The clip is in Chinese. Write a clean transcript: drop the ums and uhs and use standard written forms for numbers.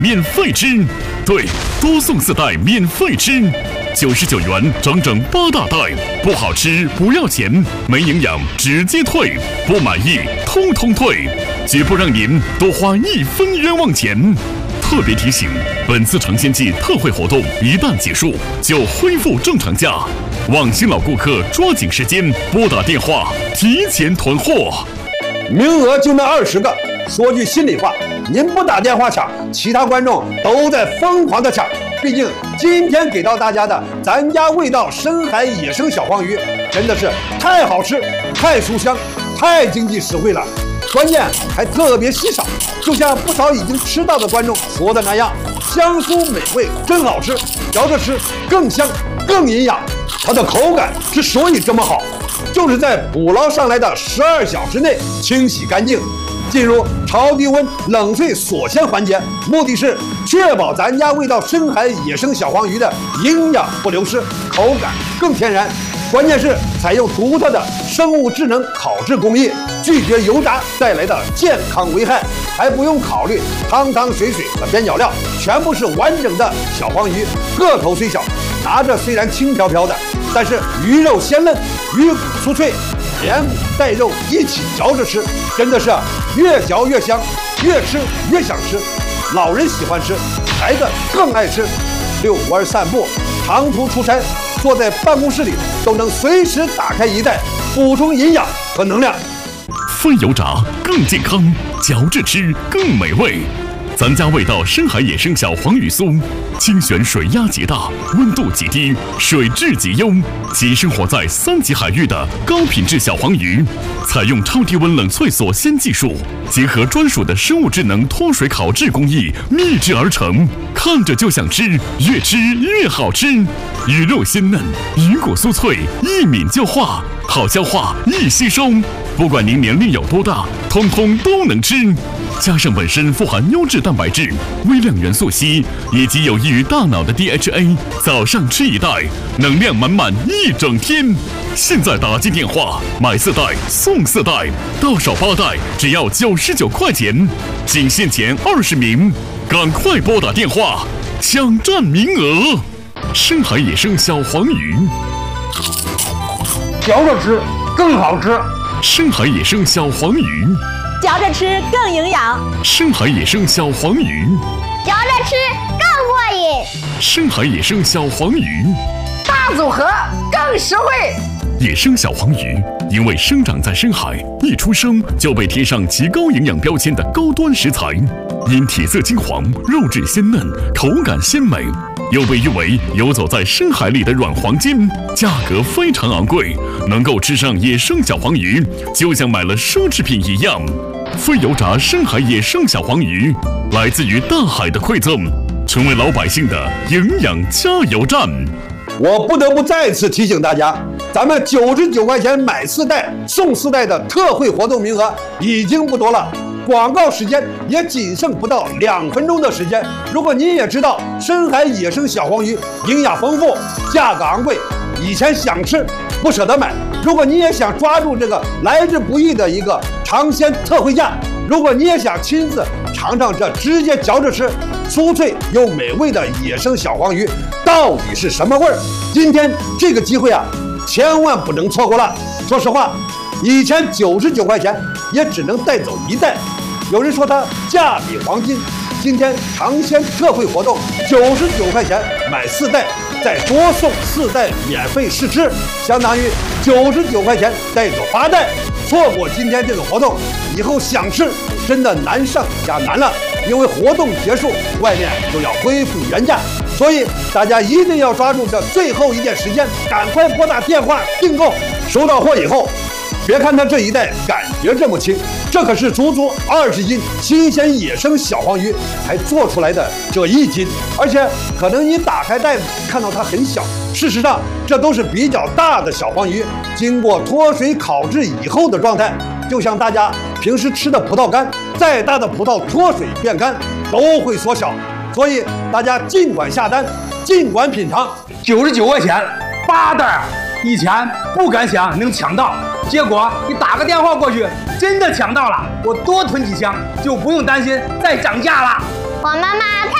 免费吃。对，多送4袋免费吃，99元整整8大袋，不好吃不要钱，没营养直接退，不满意通通退，绝不让您多花1分冤枉钱。特别提醒，本次尝鲜季特惠活动一旦结束就恢复正常价，望新老顾客抓紧时间拨打电话提前囤货。 名额就那20个，说句心里话，您不打电话抢，其他观众都在疯狂的抢。毕竟今天给到大家的咱家味道深海野生小黄鱼，真的是太好吃、太书香、太经济实惠了，关键还特别稀少。就像不少已经吃到的观众说的那样，香酥美味，真好吃，嚼着吃更香更营养。它的口感之所以这么好，就是在捕捞上来的12小时内清洗干净，进入超低温冷萃锁鲜环节，目的是确保咱家味道深海野生小黄鱼的营养不流失，口感更天然。关键是采用独特的生物智能烤制工艺，拒绝油炸带来的健康危害，还不用考虑汤汤水水和边角料，全部是完整的小黄鱼，个头虽小，拿着虽然轻飘飘的，但是鱼肉鲜嫩，鱼骨酥脆，连骨带肉一起嚼着吃，真的是越嚼越香，越吃越想吃。老人喜欢吃，孩子更爱吃。遛弯散步，长途出差，坐在办公室里都能随时打开一袋，补充营养和能量。 非油炸更健康，嚼着吃更美味。咱家味道深海野生小黄鱼酥，精选水压极大，温度极低，水质极优，即生活在3级海域的高品质小黄鱼，采用超低温冷萃锁鲜技术，结合专属的生物智能脱水烤制工艺秘制而成，看着就想吃，越吃越好吃。鱼肉鲜嫩，鱼骨酥脆，一抿就化，好消化，易吸收。不管您年龄有多大，通通都能吃。加上本身富含优质蛋白质、微量元素硒以及有益于大脑的 DHA， 早上吃1袋，能量满满1整天。现在打进电话买4袋送4袋，到手8袋只要99块钱，仅限前20名，赶快拨打电话抢占名额。深海野生小黄鱼， 嚼着吃更好吃。 深海野生小黄鱼， 嚼着吃更营养。 深海野生小黄鱼， 嚼着吃更过瘾。 深海野生小黄鱼， 大组合更实惠。 野生小黄鱼因为生长在深海，一出生就被贴上极高营养标签的高端食材，因体色金黄、肉质鲜嫩、口感鲜美，又被誉为游走在深海里的软黄金，价格非常昂贵，能够吃上野生小黄鱼，就像买了奢侈品一样。非油炸深海野生小黄鱼，来自于大海的馈赠，成为老百姓的营养加油站。 我不得不再次提醒大家，咱们99块钱买4袋送4袋的特惠活动名额已经不多了，广告时间也仅剩不到2分钟的时间。如果您也知道深海野生小黄鱼营养丰富，价格昂贵，以前想吃不舍得买，如果你也想抓住这个来之不易的一个尝鲜特惠价，如果你也想亲自尝尝这直接嚼着吃酥脆又美味的野生小黄鱼到底是什么味儿，今天这个机会啊，千万不能错过了。说实话，以前99块钱也只能带走1袋，有人说它价比黄金，今天尝鲜特惠活动，99块钱买4袋，再多送4袋免费试吃，相当于99块钱带走8袋。错过今天这个活动，以后想吃真的难上加难了，因为活动结束，外面就要恢复原价。所以大家一定要抓住这最后1点时间，赶快拨打电话订购。收到货以后，别看它这1袋感觉这么轻，这可是足足20斤新鲜野生小黄鱼才做出来的这1斤，而且可能你打开袋子看到它很小，事实上这都是比较大的小黄鱼，经过脱水烤制以后的状态，就像大家平时吃的葡萄干，再大的葡萄脱水变干都会缩小，所以大家尽管下单，尽管品尝。 99块钱8袋，以前不敢想能抢到，结果你打个电话过去，真的抢到了，我多囤几箱就不用担心再涨价了。 我妈妈太